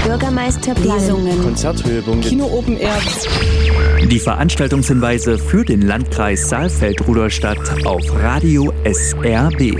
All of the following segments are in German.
Bürgermeisterplan, Lesungen, Konzerthöhepunkte, Kino Open Air. Die Veranstaltungshinweise für den Landkreis Saalfeld-Rudolstadt auf Radio SRB.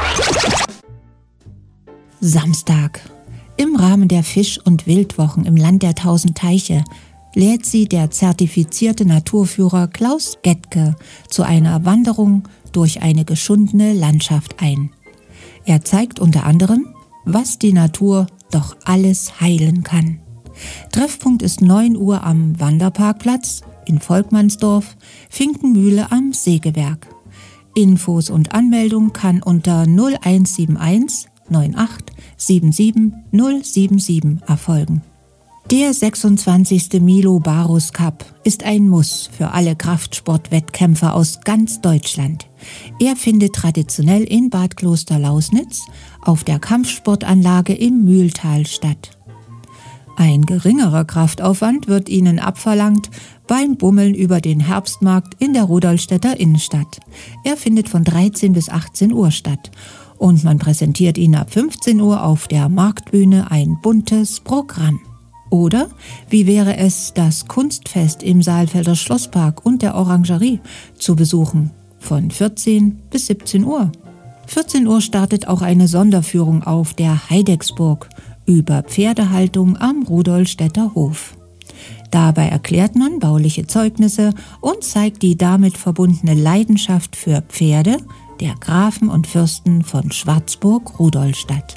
Samstag. Im Rahmen der Fisch- und Wildwochen im Land der 1000 Teiche lädt sie der zertifizierte Naturführer Klaus Gettke zu einer Wanderung durch eine geschundene Landschaft ein. Er zeigt unter anderem, was die Natur doch alles heilen kann. Treffpunkt ist 9 Uhr am Wanderparkplatz in Volkmannsdorf, Finkenmühle am Sägewerk. Infos und Anmeldung kann unter 0171 98 77 077 erfolgen. Der 26. Milo Barus Cup ist ein Muss für alle Kraftsportwettkämpfer aus ganz Deutschland. Er findet traditionell in Bad Kloster-Lausnitz auf der Kampfsportanlage im Mühltal statt. Ein geringerer Kraftaufwand wird Ihnen abverlangt beim Bummeln über den Herbstmarkt in der Rudolstädter Innenstadt. Er findet von 13 bis 18 Uhr statt und man präsentiert Ihnen ab 15 Uhr auf der Marktbühne ein buntes Programm. Oder wie wäre es, das Kunstfest im Saalfelder Schlosspark und der Orangerie zu besuchen, von 14 bis 17 Uhr. 14 Uhr startet auch eine Sonderführung auf der Heidecksburg über Pferdehaltung am Rudolstädter Hof. Dabei erklärt man bauliche Zeugnisse und zeigt die damit verbundene Leidenschaft für Pferde der Grafen und Fürsten von Schwarzburg-Rudolstadt.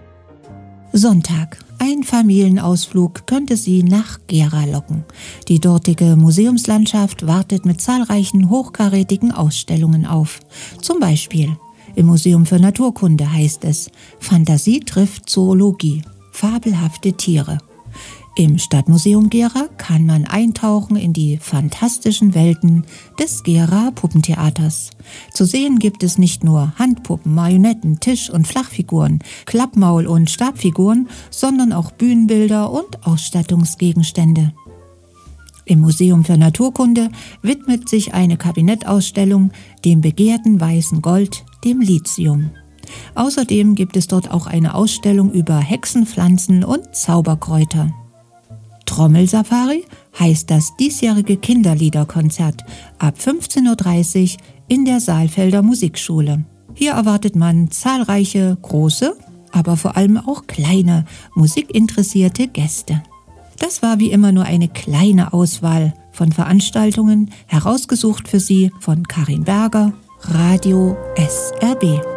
Sonntag. Ein Familienausflug könnte Sie nach Gera locken. Die dortige Museumslandschaft wartet mit zahlreichen hochkarätigen Ausstellungen auf. Zum Beispiel im Museum für Naturkunde heißt es: Fantasie trifft Zoologie, fabelhafte Tiere. Im Stadtmuseum Gera kann man eintauchen in die fantastischen Welten des Gera Puppentheaters. Zu sehen gibt es nicht nur Handpuppen, Marionetten, Tisch- und Flachfiguren, Klappmaul- und Stabfiguren, sondern auch Bühnenbilder und Ausstattungsgegenstände. Im Museum für Naturkunde widmet sich eine Kabinettausstellung dem begehrten weißen Gold, dem Lithium. Außerdem gibt es dort auch eine Ausstellung über Hexenpflanzen und Zauberkräuter. Trommelsafari heißt das diesjährige Kinderliederkonzert ab 15:30 Uhr in der Saalfelder Musikschule. Hier erwartet man zahlreiche große, aber vor allem auch kleine, musikinteressierte Gäste. Das war wie immer nur eine kleine Auswahl von Veranstaltungen, herausgesucht für Sie von Karin Berger, Radio SRB.